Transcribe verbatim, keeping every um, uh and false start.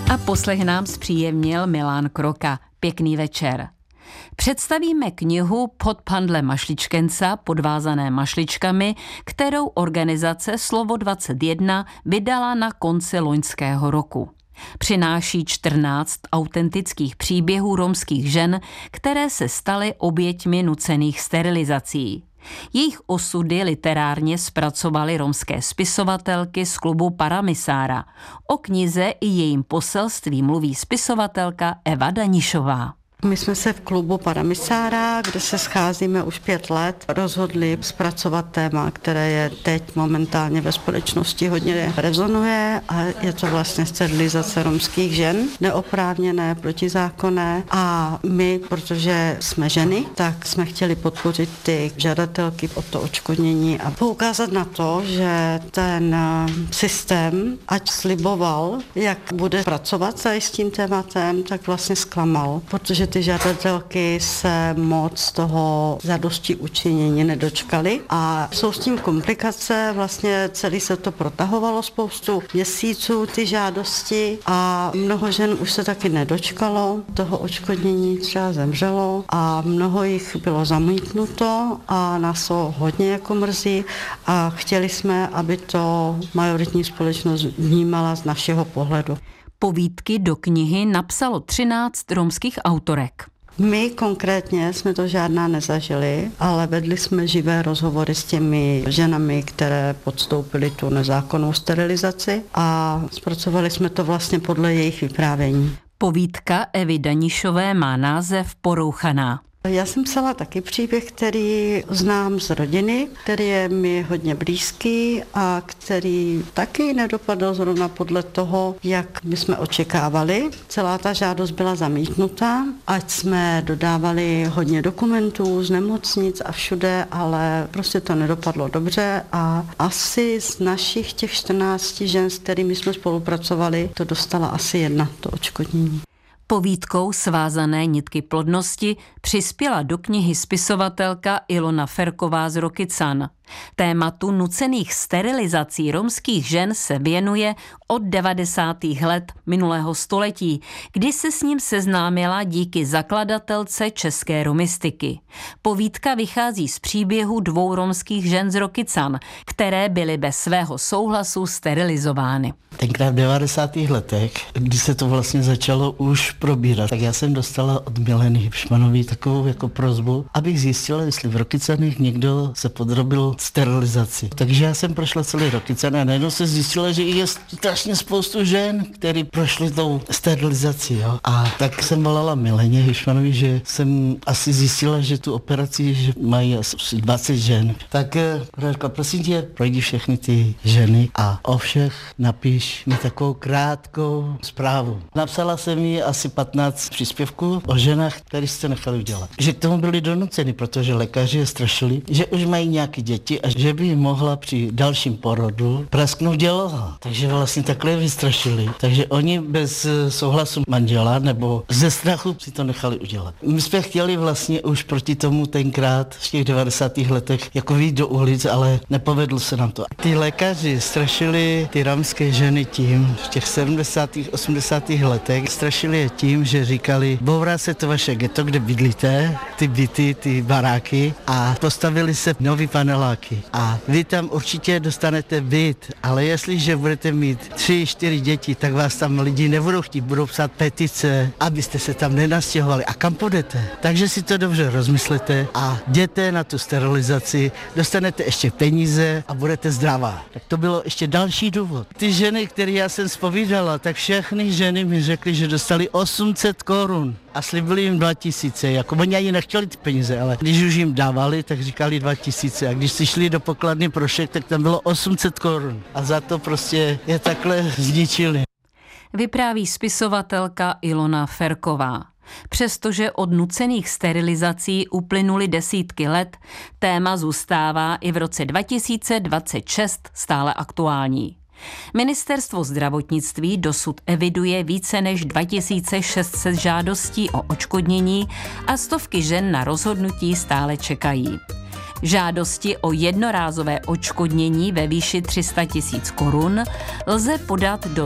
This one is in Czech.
A poslech nám zpříjemnil Milan Kroka. Pěkný večer. Představíme knihu Pod pandle mašličkenca, podvázané mašličkami, kterou organizace Slovo dvacet jedna vydala na konci loňského roku. Přináší čtrnáct autentických příběhů romských žen, které se staly oběťmi nucených sterilizací. Jejich osudy literárně zpracovaly romské spisovatelky z klubu Paramisára. O knize i jejím poselství mluví spisovatelka Eva Danišová. My jsme se v klubu Paramisára, kde se scházíme už pět let, rozhodli zpracovat téma, které je teď momentálně ve společnosti hodně rezonuje, a je to vlastně sterilizace romských žen, neoprávněné, protizákonné, a my, protože jsme ženy, tak jsme chtěli podpořit ty žadatelky o to odškodnění a poukázat na to, že ten systém, ať sliboval, jak bude pracovat s tím tématem, tak vlastně zklamal, protože ty žadatelky se moc toho zadosti učinění nedočkaly a jsou s tím komplikace, vlastně celý se to protahovalo spoustu měsíců, ty žádosti, a mnoho žen už se taky nedočkalo toho odškodnění, třeba zemřelo a mnoho jich bylo zamítnuto a nás to hodně jako mrzí a chtěli jsme, aby to majoritní společnost vnímala z našeho pohledu. Povídky do knihy napsalo třináct romských autorek. My konkrétně jsme to žádná nezažili, ale vedli jsme živé rozhovory s těmi ženami, které podstoupily tu nezákonnou sterilizaci, a zpracovali jsme to vlastně podle jejich vyprávění. Povídka Evy Danišové má název Porouchaná. Já jsem psala taky příběh, který znám z rodiny, který je mi hodně blízký a který taky nedopadl zrovna podle toho, jak my jsme očekávali. Celá ta žádost byla zamítnutá, ať jsme dodávali hodně dokumentů z nemocnic a všude, ale prostě to nedopadlo dobře a asi z našich těch čtrnácti žen, s kterými jsme spolupracovali, to dostala asi jedna, to odškodnění. Povídkou Svázané nitky plodnosti přispěla do knihy spisovatelka Ilona Ferková z Rokycan. Tématu nucených sterilizací romských žen se věnuje od devadesátých let minulého století, kdy se s ním seznámila díky zakladatelce české romistiky. Povídka vychází z příběhu dvou romských žen z Rokycan, které byly bez svého souhlasu sterilizovány. Tenkrát v devadesátých letech, kdy se to vlastně začalo už probírat, tak já jsem dostala od Mileny Hipšmanové takovou jako prosbu, abych zjistila, jestli v Rokycanech někdo se podrobil sterilizaci. Takže já jsem prošla celý Rokycan a najednou se zjistila, že je strašně spoustu žen, které prošly tou sterilizací. Jo? A tak jsem volala Mileně Hipšmanové, že jsem asi zjistila, že tu operaci že mají asi dvacet žen. Tak řekla, prosím tě, projdi všechny ty ženy a o všech napiš mi takovou krátkou zprávu. Napsala jsem jí asi patnáct příspěvků o ženách, které jste nechali udělat. Že k tomu byli donuceni, protože lékaři je strašili, že už mají nějaké děti a že by mohla při dalším porodu prasknout děloha. Takže vlastně takhle je vystrašili. Takže oni bez souhlasu manžela nebo ze strachu si to nechali udělat. My jsme chtěli vlastně už proti tomu tenkrát v těch devadesátých letech jako vyjít do ulic, ale nepovedlo se nám to. Ty lékaři strašili ty romské ženy tím, v těch sedmdesátých osmdesátých letech strašili je tím, že říkali, bourá se to vaše ghetto, kde bydlíte, ty byty, ty baráky, a postavili se nový paneláky. A vy tam určitě dostanete byt, ale jestliže budete mít tři, čtyři děti, tak vás tam lidi nebudou chtít, budou psát petice, abyste se tam nenastěhovali. A kam půjdete? Takže si to dobře rozmyslete a jděte na tu sterilizaci, dostanete ještě peníze a budete zdravá. Tak to bylo ještě další důvod. Ty ženy, které já jsem zpovídala, tak všechny ženy mi řekly, že dostali osm set korun a slibili jim dva tisíce. Jako oni ani nechtěli ty peníze, ale když už jim dávali, tak říkali dva tisíce. A když si šli do pokladny pro šek, tak tam bylo osm set korun. A za to prostě je takhle zničili. Vypráví spisovatelka Ilona Ferková. Přestože od nucených sterilizací uplynuly desítky let, téma zůstává i v roce dva tisíce dvacet šest stále aktuální. Ministerstvo zdravotnictví dosud eviduje více než dva tisíce šest set žádostí o odškodnění a stovky žen na rozhodnutí stále čekají. Žádosti o jednorázové odškodnění ve výši tři sta tisíc korun lze podat do